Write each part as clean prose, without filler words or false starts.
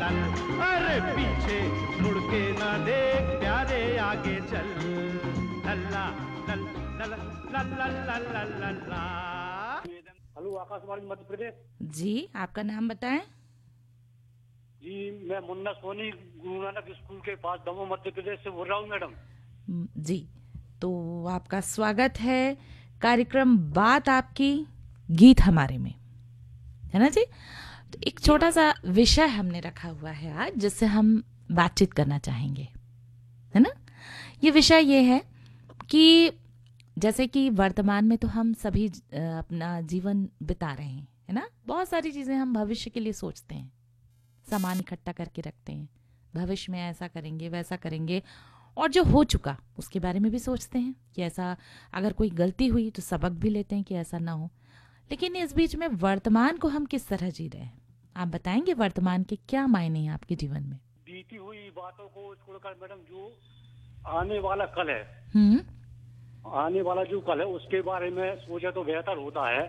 चल, अरे पीछे मुड़ के ना देख प्यारे आगे चल, लल्ला लल लल लल लल लल लल्ला। हेलो, आकाशवाणी मध्य प्रदेश। जी, आपका नाम बताएं। जी, मैं मुन्ना सोनी गुरु नानक स्कूल के पास दमोह मध्य प्रदेश से बोल रहा हूँ मैडम। जी, तो आपका स्वागत है कार्यक्रम बात आपकी गीत हमारे में, है ना जी। तो एक छोटा सा विषय हमने रखा हुआ है आज, जिससे हम बातचीत करना चाहेंगे, है ना। ये विषय ये है कि जैसे कि वर्तमान में तो हम सभी अपना जीवन बिता रहे हैं, है ना। बहुत सारी चीज़ें हम भविष्य के लिए सोचते हैं, सामान इकट्ठा करके रखते हैं, भविष्य में ऐसा करेंगे वैसा करेंगे, और जो हो चुका उसके बारे में भी सोचते हैं कि ऐसा, अगर कोई गलती हुई तो सबक भी लेते हैं कि ऐसा ना हो। लेकिन इस बीच में वर्तमान को हम किस तरह जी रहे हैं, आप बताएंगे वर्तमान के क्या मायने हैं आपके जीवन में। बीती हुई बातों को छोड़कर मैडम, जो आने वाला कल है, आने वाला जो कल है उसके बारे में सोचे तो बेहतर होता है।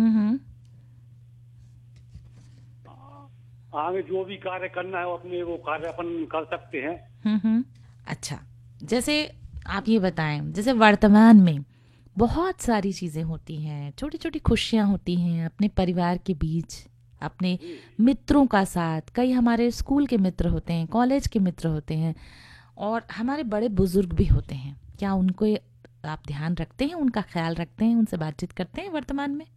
आगे जो भी कार्य करना है अपने वो कार्य अपन कर सकते हैं। अच्छा, जैसे आप ये बताएं, जैसे वर्तमान में बहुत सारी चीज़ें होती हैं, छोटी छोटी खुशियाँ होती हैं अपने परिवार के बीच, अपने मित्रों का साथ। कई हमारे स्कूल के मित्र होते हैं, कॉलेज के मित्र होते हैं, और हमारे बड़े बुजुर्ग भी होते हैं। क्या उनको आप ध्यान रखते हैं, उनका ख्याल रखते हैं, उनसे बातचीत करते हैं वर्तमान में?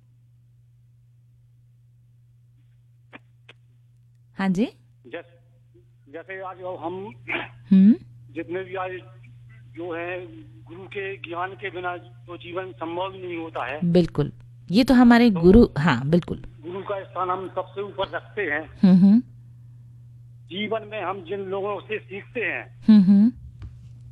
हाँ जी। जैसे आज हम जितने भी आज जो है, गुरु के ज्ञान के बिना तो जीवन संभव ही नहीं होता है। बिल्कुल, ये तो हमारे गुरु, हाँ बिल्कुल, गुरु का स्थान हम सबसे ऊपर रखते हैं। जीवन में हम जिन लोगों से सीखते हैं